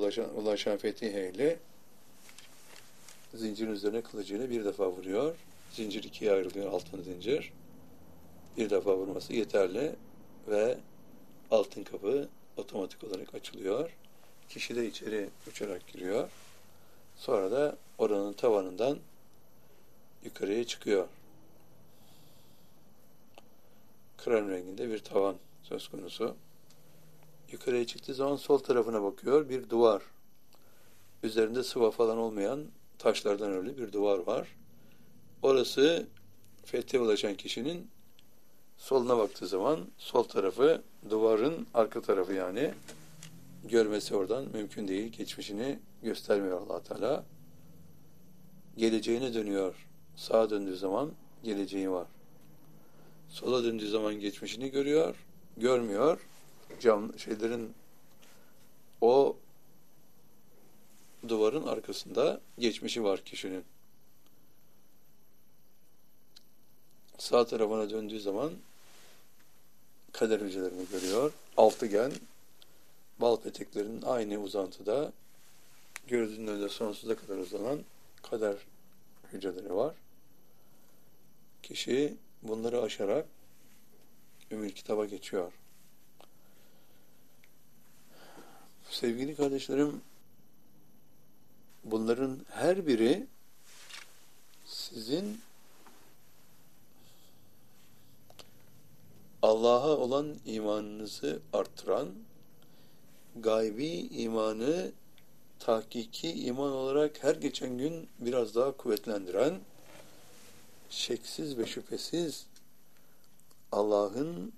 ulaşan Fetih Ehli zincirin üzerine kılıcıyla bir defa vuruyor. Zincir ikiye ayrılıyor, altın zincir. Bir defa vurması yeterli ve altın kapı otomatik olarak açılıyor. Kişi de içeri uçarak giriyor. Sonra da oranın tavanından yukarıya çıkıyor. Krem renginde bir tavan söz konusu. Yukarıya çıktığı zaman sol tarafına bakıyor. Bir duvar. Üzerinde sıva falan olmayan taşlardan örülü bir duvar var. Orası fethe ulaşan kişinin soluna baktığı zaman sol tarafı, duvarın arka tarafı yani, görmesi oradan mümkün değil. Geçmişini göstermiyor Allah Teala. Geleceğine dönüyor. Sağa döndüğü zaman geleceği var. Sola döndüğü zaman geçmişini görmüyor. O duvarın arkasında geçmişi var kişinin. Sağ tarafına döndüğü zaman kader hücrelerini görüyor. Altıgen, bal peteklerinin aynı uzantıda, gördüğünün önünde sonsuza kadar uzanan kader hücreleri var. Kişi bunları aşarak Ümmül Kitab'a geçiyor. Sevgili kardeşlerim, bunların her biri sizin Allah'a olan imanınızı arttıran, gaybi imanı tahkiki iman olarak her geçen gün biraz daha kuvvetlendiren, şeksiz ve şüphesiz Allah'ın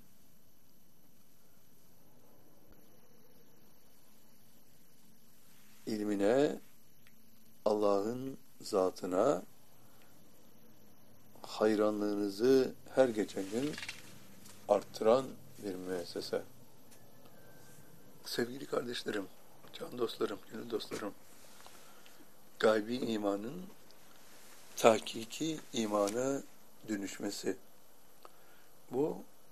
ilmine, Allah'ın zatına hayranlığınızı her geçen gün arttıran bir müessese. Sevgili kardeşlerim, can dostlarım, gönül dostlarım, gaybi imanın tahkiki imana dönüşmesi. Bu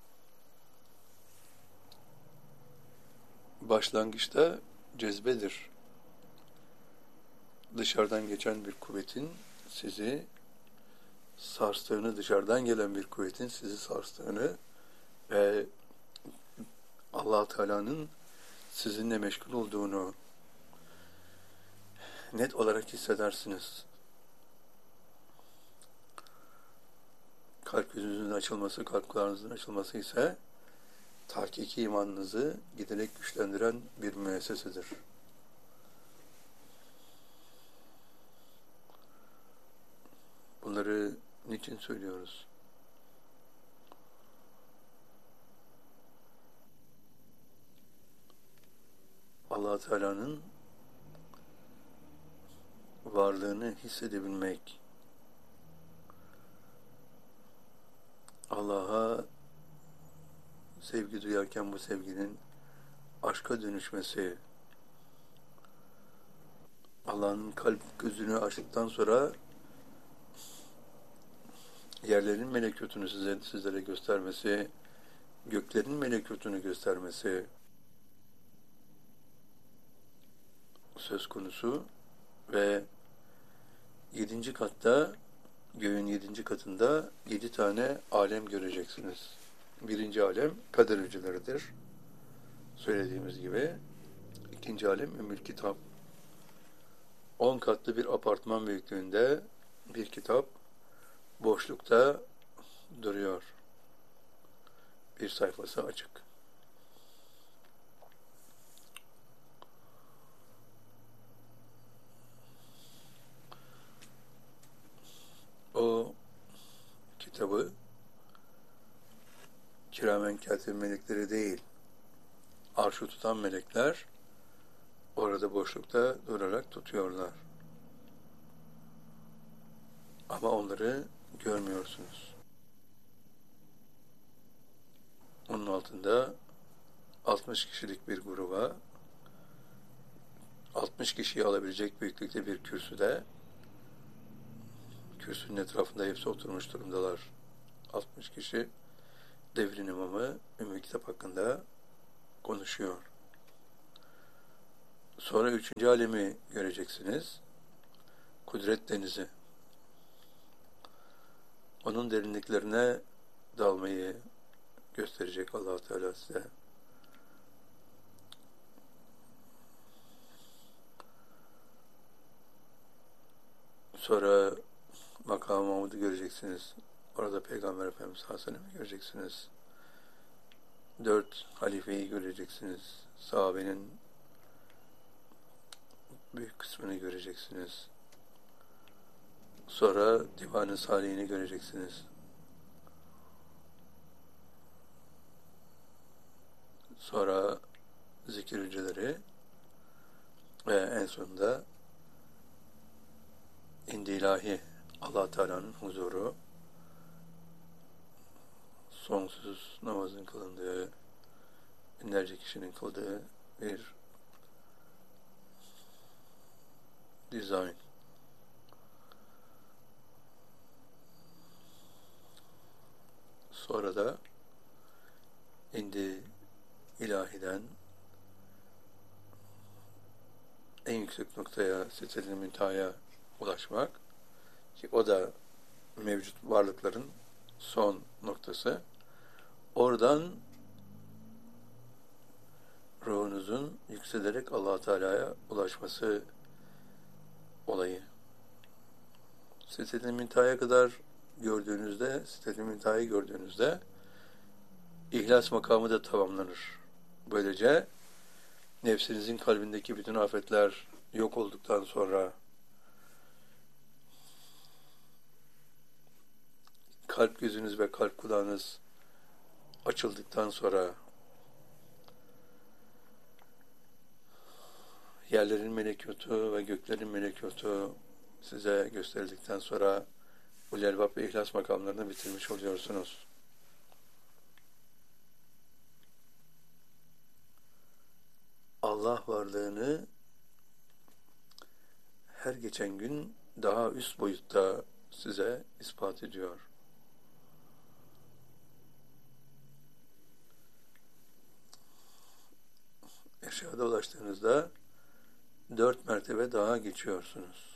başlangıçta cezbedir. Dışarıdan geçen bir kuvvetin sizi sarstığını, dışarıdan gelen bir kuvvetin sizi sarstığını ve Allah Teala'nın sizinle meşgul olduğunu net olarak hissedersiniz. Kalp gözünüzün açılması, kalp kulağınızın açılması ise tahkiki imanınızı giderek güçlendiren bir müessesedir. Bunları niçin söylüyoruz? Allah Teala'nın varlığını hissedebilmek, Allah'a sevgi duyarken bu sevginin aşka dönüşmesi, Allah'ın kalp gözünü açtıktan sonra yerlerin melekutunu sizlere göstermesi, göklerin melekutunu göstermesi söz konusu ve 7. katta, göğün 7. katında 7 tane alem göreceksiniz. 1. alem kader hücreleridir. Söylediğimiz gibi. 2. alem Ümmül Kitap. 10 katlı bir apartman büyüklüğünde bir kitap boşlukta duruyor. Bir sayfası açık. O kitabı kiramen katib melekleri değil, arşı tutan melekler orada boşlukta durarak tutuyorlar. Ama onları görmüyorsunuz. Onun altında 60 kişilik bir gruba, 60 kişiyi alabilecek büyüklükte bir kürsüde, kürsünün etrafında hepsi oturmuş durumdalar. 60 kişi devrin imamı Ümmül Kitap hakkında konuşuyor. Sonra üçüncü alemi göreceksiniz. Kudret denizi. Onun derinliklerine dalmayı gösterecek Allah Teala size. Sonra Makam-ı Mahmud'u göreceksiniz. Orada Peygamber Efendimiz Hasan'ı göreceksiniz. 4 halifeyi göreceksiniz. Sahabenin büyük kısmını göreceksiniz. Sonra Divan-ı Salihini göreceksiniz. Sonra zikir hücreleri ve en sonunda İndi ilahi Allah Teala'nın huzuru, sonsuz namazın kılındığı, binlerce kişinin kıldığı bir dizayn. Sonra da indi ilahiden en yüksek noktaya, Sidret-i Münteha'ya ulaşmak, ki o da mevcut varlıkların son noktası. Oradan ruhunuzun yükselerek Allah Teala'ya ulaşması olayı. Sidret-i Münteha'ya kadar gördüğünüzde, Sidret-i Münteha'yı gördüğünüzde İhlas makamı da tamamlanır. Böylece nefsinizin kalbindeki bütün afetler yok olduktan sonra, kalp gözünüz ve kalp kulağınız açıldıktan sonra, yerlerin melekutu ve göklerin melekutu size gösterildikten sonra bu Elbap ve İhlas makamlarını bitirmiş oluyorsunuz. Allah varlığını her geçen gün daha üst boyutta size ispat ediyor. Eşyada ulaştığınızda 4 mertebe daha geçiyorsunuz.